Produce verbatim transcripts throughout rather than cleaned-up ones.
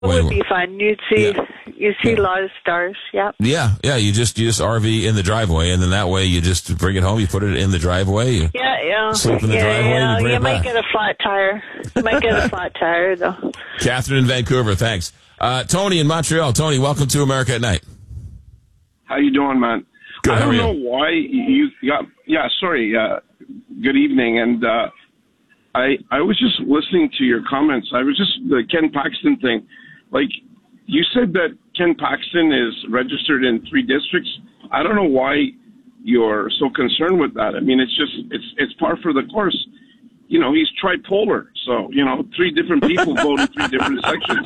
It would be fun. You'd see, Yeah. you see Yeah. a lot of stars. Yeah. Yeah, yeah. You just you just R V in the driveway, and then that way you just bring it home. You put it in the driveway. You Yeah, yeah. sleep in the yeah, driveway. Yeah. And you bring You it might back. get a flat tire. You might get a flat tire, though. Catherine in Vancouver, thanks. Uh, Tony in Montreal. Tony, welcome to America at Night. How you doing, man? Good, I how don't are you? know why you got. Yeah, sorry. Uh, good evening, and uh, I I was just listening to your comments. I was just the Ken Paxton thing. Like you said that Ken Paxton is registered in three districts. I don't know why you're so concerned with that. I mean, it's just it's it's par for the course. You know, he's tripolar, so you know, three different people vote in three different sections.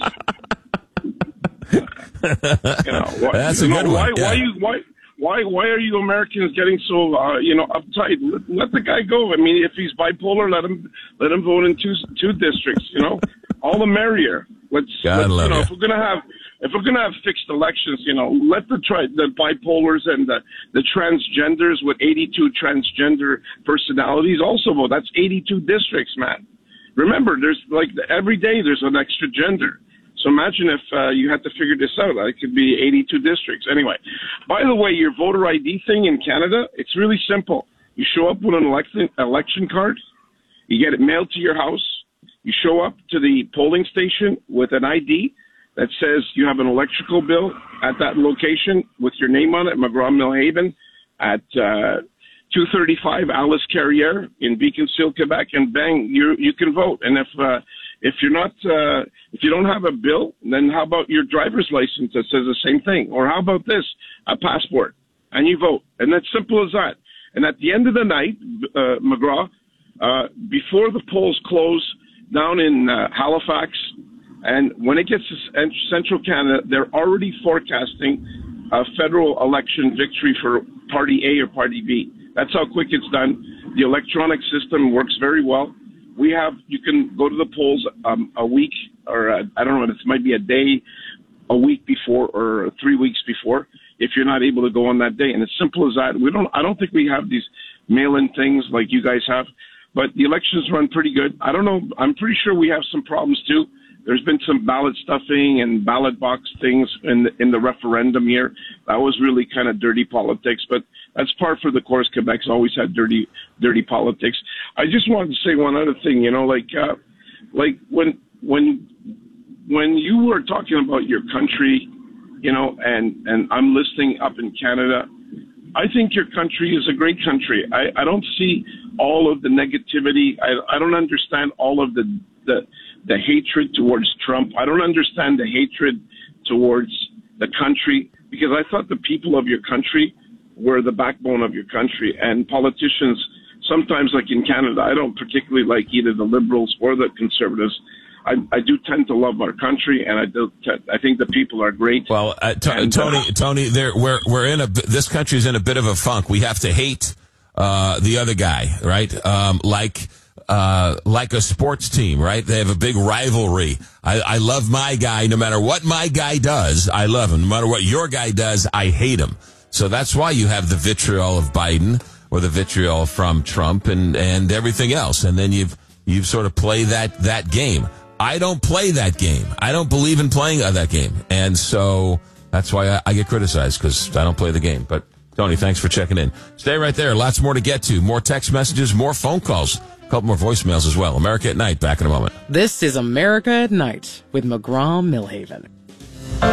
You know, why, That's you a know, good one. Why, Yeah. why you why why why are you Americans getting so uh, you know uptight? Let, let the guy go. I mean, if he's bipolar, let him let him vote in two two districts. You know, all the merrier. Let's, God let's love you know you. if we're gonna have if we're gonna have fixed elections, you know, let the tri- the bipolars and the the transgenders with eighty-two transgender personalities also vote. That's eighty-two districts, man. Remember, there's like every day there's an extra gender. So imagine if uh, you had to figure this out. It could be eighty-two districts. Anyway, by the way, your voter I D thing in Canada, it's really simple. You show up with an election election card. You get it mailed to your house. You show up to the polling station with an I D that says you have an electrical bill at that location with your name on it, McGraw-Millhaven, at uh, two thirty-five Alice Carrière in Beaconsfield, Quebec, and bang, you you can vote. And if uh, if you're not uh, if you don't have a bill, then how about your driver's license that says the same thing? Or how about this, a passport, and you vote. And that's simple as that. And at the end of the night, uh, McGraw, uh, before the polls close down in uh, Halifax, and when it gets to Central Canada, they're already forecasting a federal election victory for Party A or Party B. That's how quick it's done. The electronic system works very well. We have, you can go to the polls um, a week, or uh, I don't know, it might be a day, a week before, or three weeks before, if you're not able to go on that day. And it's simple as that. We don't, I don't think we have these mail-in things like you guys have, but the elections run pretty good. I don't know. I'm pretty sure we have some problems too. There's been some ballot stuffing and ballot box things in the, in the referendum here. That was really kind of dirty politics, but that's par for the course. Quebec's always had dirty, dirty politics. I just wanted to say one other thing. You know, like, uh, like when when when you were talking about your country, you know, and and I'm listening up in Canada. I think your country is a great country. I, I don't see all of the negativity. I, I don't understand all of the, the the hatred towards Trump. I don't understand the hatred towards the country, because I thought the people of your country were the backbone of your country. And politicians, sometimes like in Canada, I don't particularly like either the Liberals or the Conservatives. I, I do tend to love our country, and I do. T- I think the people are great. Well, uh, t- and, Tony, uh, Tony, there we're we're in a this country's in a bit of a funk. We have to hate uh, the other guy, right? Um, like uh, like a sports team, right? They have a big rivalry. I, I love my guy, no matter what my guy does. I love him. No matter what your guy does, I hate him. So that's why you have the vitriol of Biden or the vitriol from Trump and and everything else, and then you've you've sort of play that that game. I don't play that game. I don't believe in playing uh, that game. And so that's why I, I get criticized, because I don't play the game. But, Tony, thanks for checking in. Stay right there. Lots more to get to. More text messages, more phone calls, a couple more voicemails as well. America at Night, back in a moment. This is America at Night with McGraw-Millhaven.